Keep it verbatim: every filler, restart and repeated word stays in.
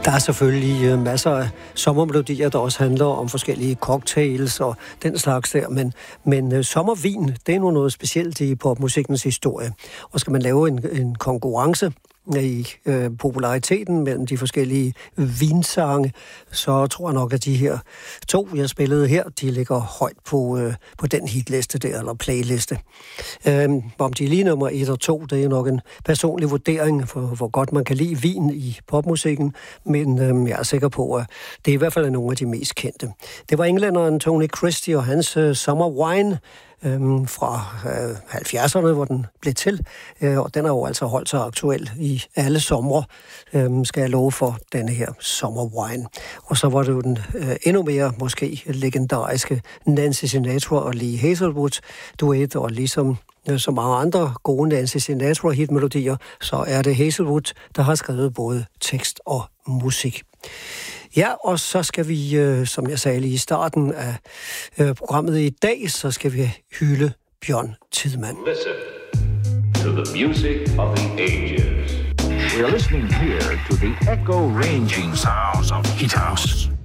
Der er selvfølgelig øh, masser af sommermelodier, der også handler om forskellige cocktails og den slags der, men, men øh, sommervin, det er nu noget specielt i popmusikkens historie. Og skal man lave en, en konkurrence i øh, populariteten mellem de forskellige vinsange, så tror jeg nok, at de her to, jeg spillede her, de ligger højt på, øh, på den hitliste der, eller playliste. Øh, om de er lige nummer et og to, det er nok en personlig vurdering for, hvor godt man kan lide vin i popmusikken, men øh, jeg er sikker på, at det er i hvert fald nogle af de mest kendte. Det var englænderen Tony Christie og hans øh, Summer Wine, Øhm, fra øh, halvfjerdserne, hvor den blev til, øh, og den er jo altså holdt sig aktuel i alle somre, øh, skal jeg love for denne her Summer Wine. Og så var det jo den øh, endnu mere måske legendariske Nancy Sinatra og Lee Hazelwood duet, og ligesom øh, så mange andre gode Nancy Sinatra hitmelodier, så er det Hazelwood, der har skrevet både tekst og musik. Ja, og så skal vi, øh, som jeg sagde lige i starten af øh, programmet i dag, så skal vi hylde Bjørn Tidemand. Listen to the music of the ages. We are listening here to the echo-ranging sounds of Hit House.